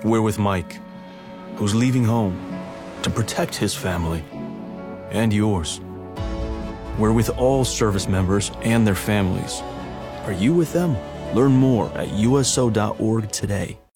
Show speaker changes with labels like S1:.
S1: We're with Mike, who's leaving home to protect his family and yours. We're with all service members and their families. Are you with them? Learn more at uso.org today.